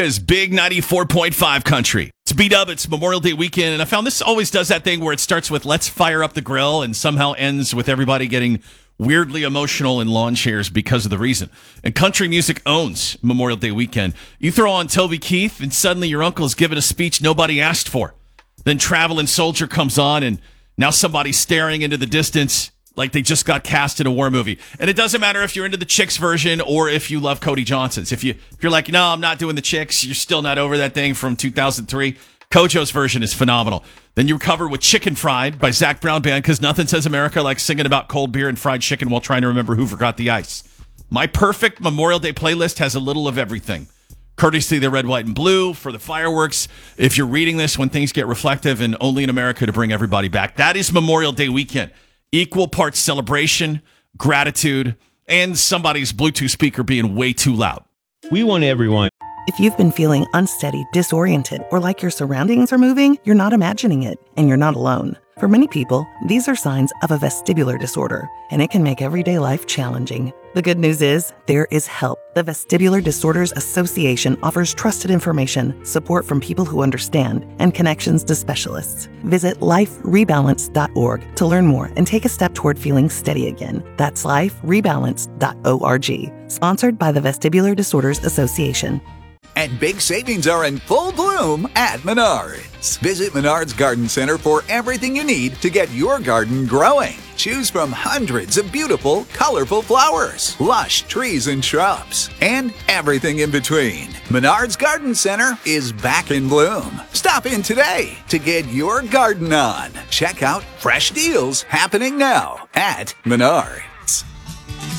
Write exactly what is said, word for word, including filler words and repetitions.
Is Big ninety-four point five country. It's B-Dub. It's Memorial Day weekend, and I found this always does that thing where it starts with let's fire up the grill and somehow ends with everybody getting weirdly emotional in lawn chairs because of the reason. And country music owns Memorial Day weekend. You throw on Toby Keith, and suddenly your uncle's giving a speech nobody asked for. Then Traveling Soldier comes on, and now somebody's staring into the distance like they just got cast in a war movie. And it doesn't matter if you're into the Chicks version or if you love Cody Johnson's. If, you, if you're like, no, I'm not doing the Chicks, you're still not over that thing from two thousand three, Kojo's version is phenomenal. Then you cover with Chicken Fried by Zac Brown Band, because nothing says America like singing about cold beer and fried chicken while trying to remember who forgot the ice. My perfect Memorial Day playlist has a little of everything. Courtesy of the Red, White, and Blue for the fireworks. If you're reading this when things get reflective, and Only in America to bring everybody back. That is Memorial Day weekend. Equal parts celebration, gratitude, and somebody's Bluetooth speaker being way too loud. We want everyone. If you've been feeling unsteady, disoriented, or like your surroundings are moving, you're not imagining it, and you're not alone. For many people, these are signs of a vestibular disorder, and it can make everyday life challenging. The good news is, there is help. The Vestibular Disorders Association offers trusted information, support from people who understand, and connections to specialists. Visit life rebalance dot org to learn more and take a step toward feeling steady again. That's life rebalance dot org. Sponsored by the Vestibular Disorders Association. And big savings are in full bloom at Menards. Visit Menards Garden Center for everything you need to get your garden growing. Choose from hundreds of beautiful, colorful flowers, lush trees and shrubs, and everything in between. Menards Garden Center is back in bloom. Stop in today to get your garden on. Check out fresh deals happening now at Menards.